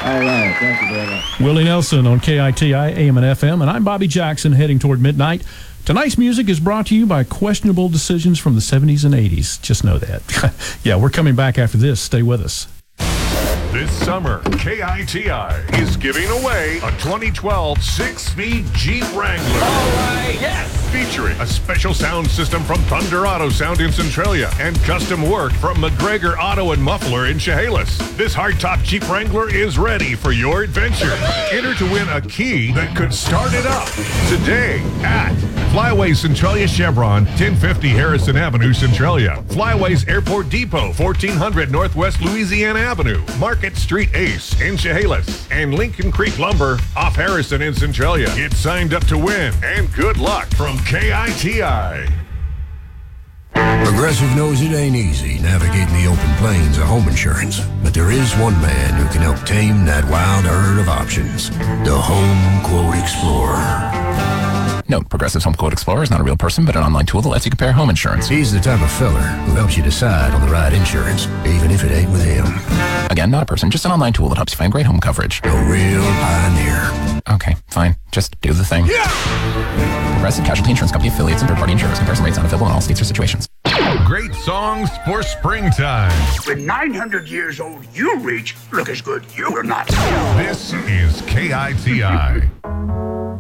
All right. Thank you very much. Willie Nelson on KITI, AM and FM, and I'm Bobby Jackson heading toward midnight. Tonight's music is brought to you by questionable decisions from the 70s and 80s. Just know that. Yeah, we're coming back after this. Stay with us. This summer, KITI is giving away a 2012 6-speed Jeep Wrangler. All right, yes! Featuring a special sound system from Thunder Auto Sound in Centralia and custom work from McGregor Auto and Muffler in Chehalis. This hardtop Jeep Wrangler is ready for your adventure. Enter to win a key that could start it up today at Flyways Centralia Chevron, 1050 Harrison Avenue, Centralia. Flyways Airport Depot, 1400 Northwest Louisiana Avenue. Market Street Ace in Chehalis. And Lincoln Creek Lumber off Harrison in Centralia. Get signed up to win, and good luck from KITI. Progressive knows it ain't easy navigating the open plains of home insurance, but there is one man who can help tame that wild herd of options. The Home Quote Explorer. Note, Progressive's Home Quote Explorer is not a real person, but an online tool that lets you compare home insurance. He's the type of feller who helps you decide on the right insurance, even if it ain't with him. Again, not a person, just an online tool that helps you find great home coverage. A real pioneer. Okay, fine. Just do the thing. Yeah! Progressive Casualty Insurance Company affiliates and third-party insurers. Comparison rates not available in all states or situations. Great songs for springtime. When 900 years old you reach, look as good you will not. This is KITI.